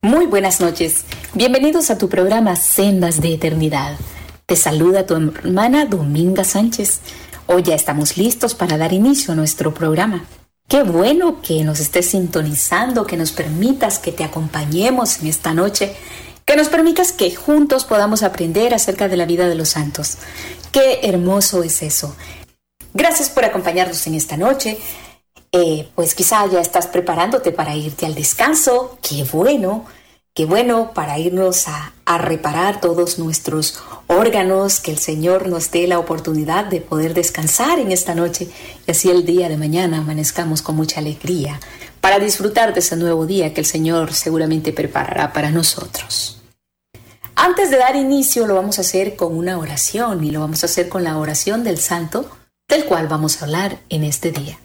Muy buenas noches. Bienvenidos a tu programa Sendas de Eternidad. Te saluda tu hermana Dominga Sánchez. Hoy ya estamos listos para dar inicio a nuestro programa. Qué bueno que nos estés sintonizando, que nos permitas que te acompañemos en esta noche, que nos permitas que juntos podamos aprender acerca de la vida de los santos. Qué hermoso es eso. Gracias por acompañarnos en esta noche. Pues quizá ya estás preparándote para irte al descanso. Qué bueno para irnos a reparar todos nuestros órganos, que el Señor nos dé la oportunidad de poder descansar en esta noche y así el día de mañana amanezcamos con mucha alegría para disfrutar de ese nuevo día que el Señor seguramente preparará para nosotros. Antes de dar inicio lo vamos a hacer con una oración y lo vamos a hacer con la oración del santo del cual vamos a hablar en este día.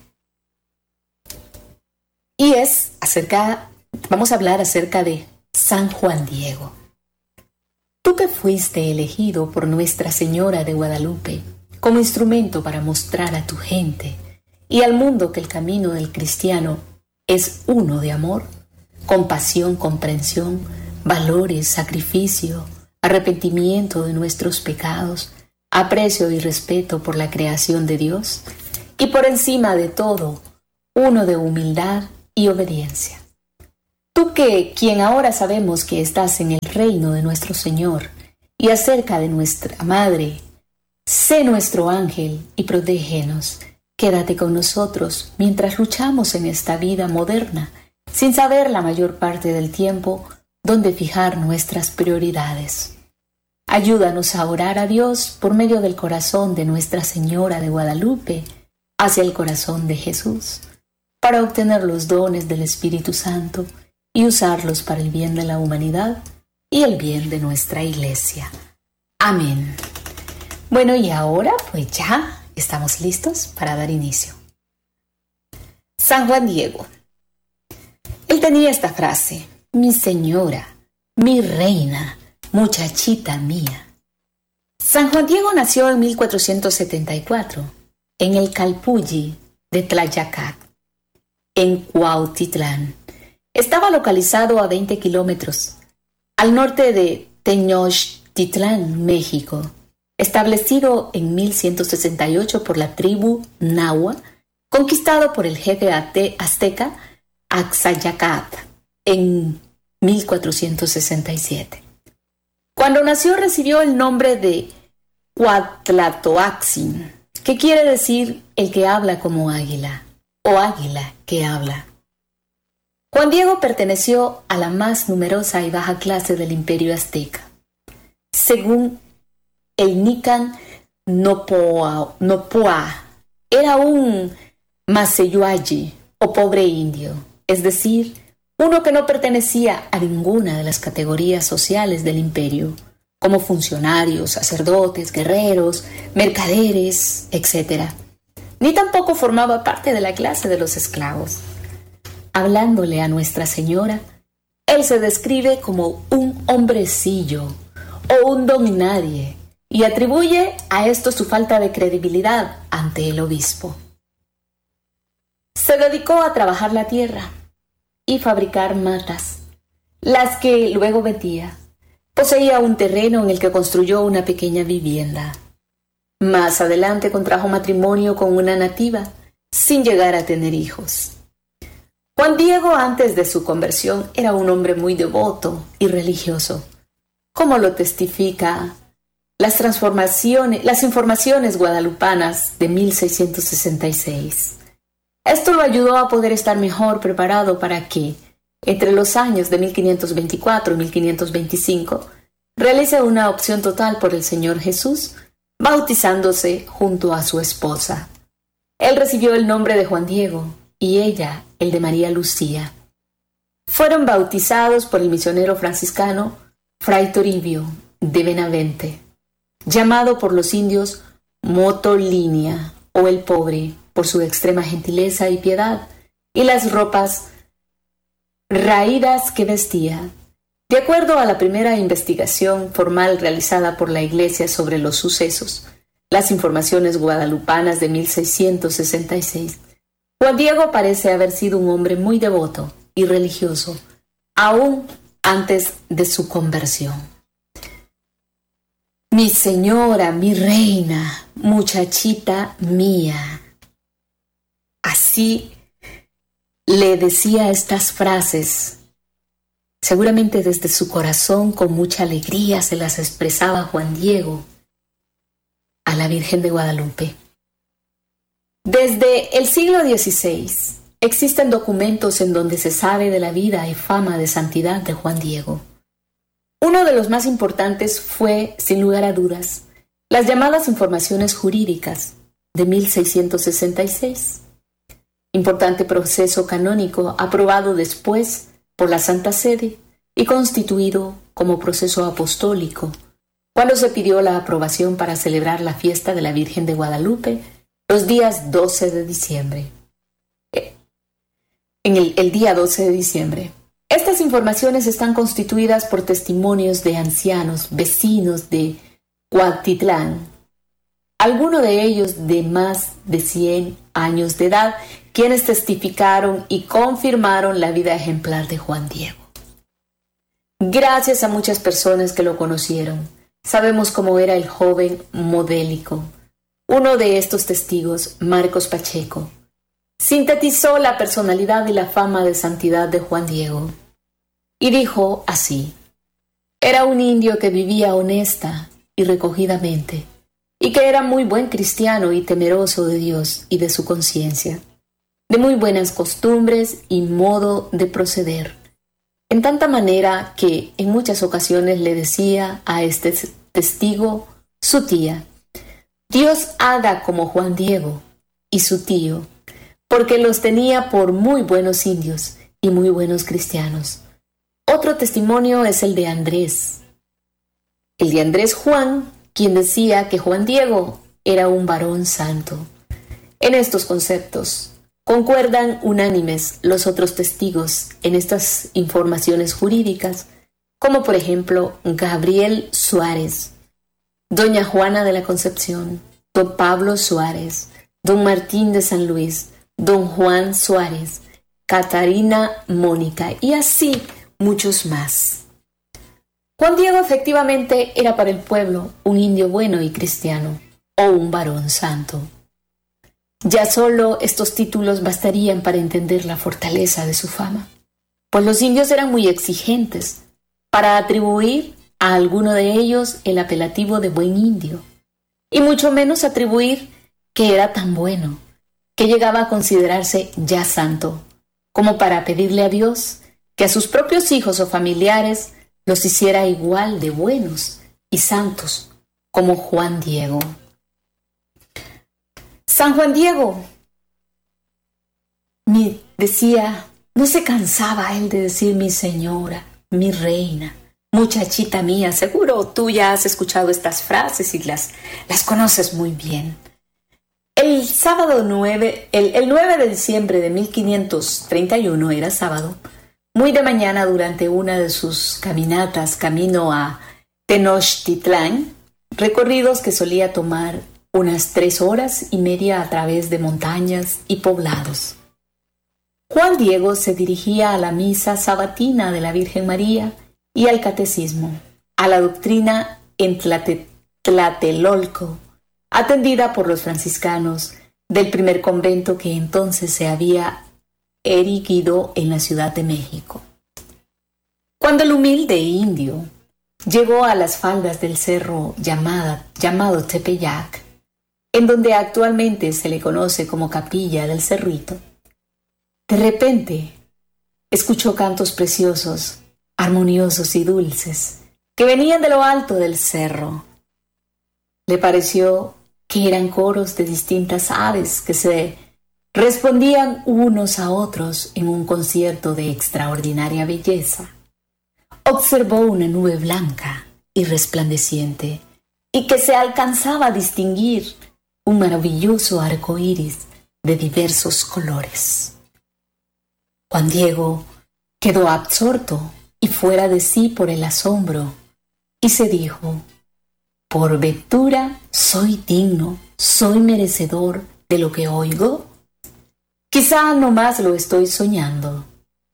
Y vamos a hablar acerca de San Juan Diego. Tú que fuiste elegido por Nuestra Señora de Guadalupe como instrumento para mostrar a tu gente y al mundo que el camino del cristiano es uno de amor, compasión, comprensión, valores, sacrificio, arrepentimiento de nuestros pecados, aprecio y respeto por la creación de Dios y por encima de todo, uno de humildad y obediencia. Tú quien ahora sabemos que estás en el reino de nuestro Señor y acerca de nuestra Madre, sé nuestro ángel y protégenos. Quédate con nosotros mientras luchamos en esta vida moderna, sin saber la mayor parte del tiempo dónde fijar nuestras prioridades. Ayúdanos a orar a Dios por medio del corazón de Nuestra Señora de Guadalupe hacia el corazón de Jesús, para obtener los dones del Espíritu Santo y usarlos para el bien de la humanidad y el bien de nuestra Iglesia. Amén. Bueno, y ahora pues ya estamos listos para dar inicio. San Juan Diego. Él tenía esta frase: mi señora, mi reina, muchachita mía. San Juan Diego nació en 1474 en el Calpulli de Tlayacac, en Cuautitlán. Estaba localizado a 20 kilómetros al norte de Tenochtitlán, México, establecido en 1168 por la tribu Nahua, conquistado por el jefe azteca Axayacatl en 1467. Cuando nació recibió el nombre de Cuatlatoatzin, que quiere decir el que habla como águila, o águila que habla. Juan Diego perteneció a la más numerosa y baja clase del imperio azteca. Según el Nican Nopoa, era un Maseyuayi o pobre indio, es decir, uno que no pertenecía a ninguna de las categorías sociales del imperio, como funcionarios, sacerdotes, guerreros, mercaderes, etc. Ni tampoco formaba parte de la clase de los esclavos. Hablándole a Nuestra Señora, él se describe como un hombrecillo o un don nadie y atribuye a esto su falta de credibilidad ante el obispo. Se dedicó a trabajar la tierra y fabricar matas, las que luego vendía. Poseía un terreno en el que construyó una pequeña vivienda. Más adelante contrajo matrimonio con una nativa, sin llegar a tener hijos. Juan Diego, antes de su conversión, era un hombre muy devoto y religioso, como lo testifica las informaciones guadalupanas de 1666. Esto lo ayudó a poder estar mejor preparado para que, entre los años de 1524 y 1525, realice una opción total por el Señor Jesús, bautizándose junto a su esposa. Él recibió el nombre de Juan Diego y ella el de María Lucía. Fueron bautizados por el misionero franciscano Fray Toribio de Benavente, llamado por los indios Motolinia o el pobre, por su extrema gentileza y piedad, y las ropas raídas que vestía. De acuerdo a la primera investigación formal realizada por la Iglesia sobre los sucesos, las informaciones guadalupanas de 1666, Juan Diego parece haber sido un hombre muy devoto y religioso, aún antes de su conversión. Mi señora, mi reina, muchachita mía. Así le decía estas frases. Seguramente desde su corazón, con mucha alegría, se las expresaba Juan Diego a la Virgen de Guadalupe. Desde el siglo XVI existen documentos en donde se sabe de la vida y fama de santidad de Juan Diego. Uno de los más importantes fue, sin lugar a dudas, las llamadas informaciones jurídicas de 1666. Importante proceso canónico aprobado después por la Santa Sede y constituido como proceso apostólico, cuando se pidió la aprobación para celebrar la fiesta de la Virgen de Guadalupe los días 12 de diciembre. El día 12 de diciembre. Estas informaciones están constituidas por testimonios de ancianos, vecinos de Cuautitlán, algunos de ellos de más de 100 años de edad, quienes testificaron y confirmaron la vida ejemplar de Juan Diego. Gracias a muchas personas que lo conocieron, sabemos cómo era el joven modélico. Uno de estos testigos, Marcos Pacheco, sintetizó la personalidad y la fama de santidad de Juan Diego y dijo así: era un indio que vivía honesta y recogidamente y que era muy buen cristiano y temeroso de Dios y de su conciencia, de muy buenas costumbres y modo de proceder, en tanta manera que en muchas ocasiones le decía a este testigo su tía: Dios haga como Juan Diego y su tío, porque los tenía por muy buenos indios y muy buenos cristianos. Otro testimonio es el de Andrés Juan, quien decía que Juan Diego era un varón santo. En estos conceptos concuerdan unánimes los otros testigos en estas informaciones jurídicas, como por ejemplo Gabriel Suárez, doña Juana de la Concepción, don Pablo Suárez, don Martín de San Luis, don Juan Suárez, Catarina Mónica y así muchos más. Juan Diego efectivamente era para el pueblo un indio bueno y cristiano, o un varón santo. Ya solo estos títulos bastarían para entender la fortaleza de su fama, pues los indios eran muy exigentes para atribuir a alguno de ellos el apelativo de buen indio, y mucho menos atribuir que era tan bueno, que llegaba a considerarse ya santo, como para pedirle a Dios que a sus propios hijos o familiares los hiciera igual de buenos y santos como Juan Diego. San Juan Diego decía, no se cansaba él de decir mi señora, mi reina, muchachita mía. Seguro tú ya has escuchado estas frases y las conoces muy bien. El 9 de diciembre de 1531, era sábado, muy de mañana, durante una de sus caminatas camino a Tenochtitlán, recorridos que solía tomar unas 3 horas y media a través de montañas y poblados, Juan Diego se dirigía a la misa sabatina de la Virgen María y al catecismo, a la doctrina en Tlatelolco, atendida por los franciscanos del primer convento que entonces se había erigido en la Ciudad de México. Cuando el humilde indio llegó a las faldas del cerro llamado Tepeyac, en donde actualmente se le conoce como Capilla del Cerrito, de repente escuchó cantos preciosos, armoniosos y dulces, que venían de lo alto del cerro. Le pareció que eran coros de distintas aves que se respondían unos a otros en un concierto de extraordinaria belleza. Observó una nube blanca y resplandeciente y que se alcanzaba a distinguir un maravilloso arco iris de diversos colores. Juan Diego quedó absorto y fuera de sí por el asombro y se dijo: ¿por ventura soy digno, soy merecedor de lo que oigo? Quizá no más lo estoy soñando.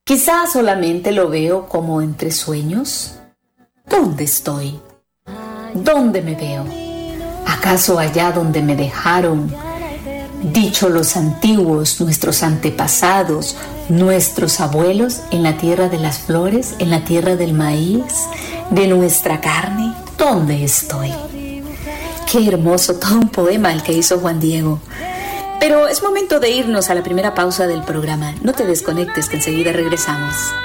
Quizás solamente lo veo como entre sueños. ¿Dónde estoy? ¿Dónde me veo? ¿Acaso allá donde me dejaron? Dicho los antiguos, nuestros antepasados, nuestros abuelos, en la tierra de las flores, en la tierra del maíz, de nuestra carne. ¿Dónde estoy? Qué hermoso, todo un poema el que hizo Juan Diego. Pero es momento de irnos a la primera pausa del programa. No te desconectes, que enseguida regresamos.